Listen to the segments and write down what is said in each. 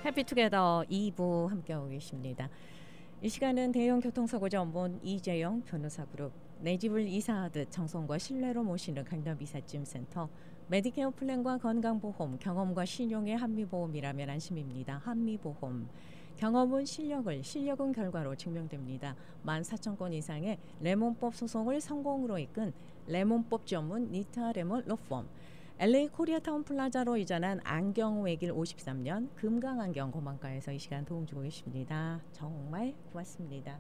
해피투게더 2부 함께하고 계십니다. 이 시간은 대형 교통사고 전문 이재영 변호사 그룹, 내 집을 이사하듯 정성과 신뢰로 모시는 강남이삿짐센터, 메디케어 플랜과 건강보험, 경험과 신용의 한미보험이라면 안심입니다. 한미보험. 경험은 실력은 결과로 증명됩니다. 14,000건 이상의 레몬법 소송을 성공으로 이끈 레몬법 전문 니타 레몬 로펌, LA 코리아타운 플라자로 이전한 안경외길 53년 금강안경 고만가에서 이 시간 도움 주고 계십니다. 정말 고맙습니다.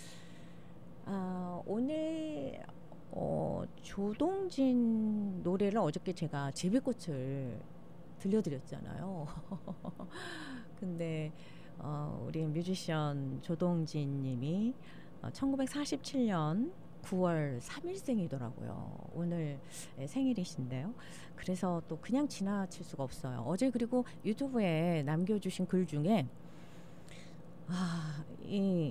오늘 조동진 노래를 어저께 제가 제비꽃을 들려드렸잖아요. 근데 우리 뮤지션 조동진 님이 1947년 9월 3일생이더라고요. 오늘 생일이신데요. 그래서 또 그냥 지나칠 수가 없어요. 어제 그리고 유튜브에 남겨주신 글 중에 이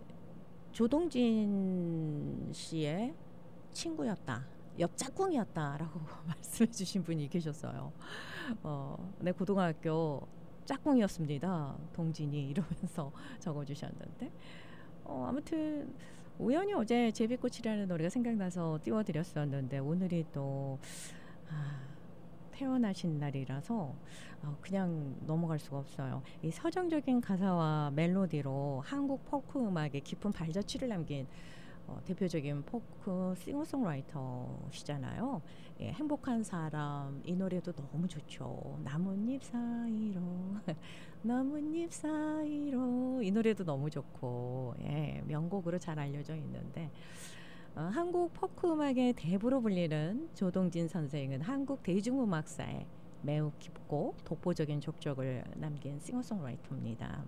조동진 씨의 친구였다, 옆 짝꿍이었다라고 말씀해 주신 분이 계셨어요. 내 고등학교 짝꿍이었습니다, 동진이, 이러면서 적어주셨는데 아무튼 우연히 어제 제비꽃이라는 노래가 생각나서 띄워드렸었는데 오늘이 또 태어나신 날이라서 그냥 넘어갈 수가 없어요. 이 서정적인 가사와 멜로디로 한국 포크 음악의 깊은 발자취를 남긴 대표적인 포크 싱어송라이터시잖아요. 예, 행복한 사람, 이 노래도 너무 좋죠. 나뭇잎 사이로 나뭇잎 사이로, 이 노래도 너무 좋고, 예, 명곡으로 잘 알려져 있는데 한국 포크 음악의 대부로 불리는 조동진 선생은 한국 대중음악사에 매우 깊고 독보적인 족적을 남긴 싱어송라이터입니다.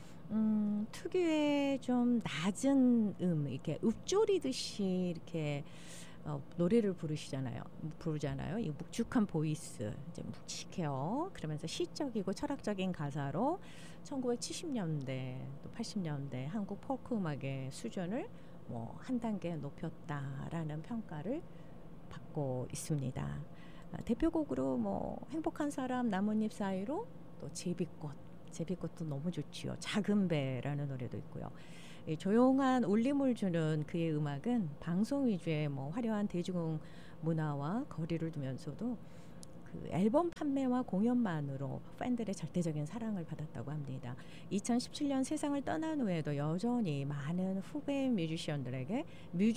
특유의 좀 낮은 이렇게 읊조리듯이 이렇게 노래를 부르잖아요. 이 묵직한 보이스, 이제 묵직해요. 그러면서 시적이고 철학적인 가사로 1970년대 또 80년대 한국 포크 음악의 수준을 한 단계 높였다라는 평가를 받고 있습니다. 대표곡으로 행복한 사람, 나뭇잎 사이로, 또 제비꽃도 너무 좋지요. 작은 배라는 노래도 있고요. 이 조용한 울림을 주는 그의 음악은 방송 위주의 화려한 대중 문화와 거리를 두면서도 그 앨범 판매와 공연만으로 팬들의 절대적인 사랑을 받았다고 합니다. 2017년 세상을 떠난 후에도 여전히 많은 후배 뮤지션들의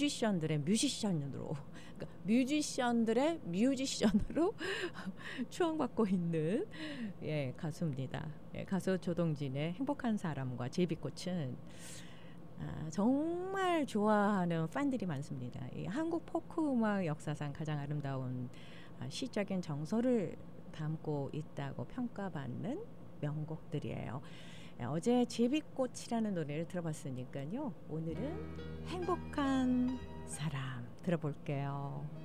뮤지션으로 추앙받고 있는 가수입니다. 가수 조동진의 행복한 사람과 제비꽃은 정말 좋아하는 팬들이 많습니다. 이 한국 포크 음악 역사상 가장 아름다운 시적인 정서를 담고 있다고 평가받는 명곡들이에요. 어제 제비꽃이라는 노래를 들어봤으니까요. 오늘은 행복한 사람 들어볼게요.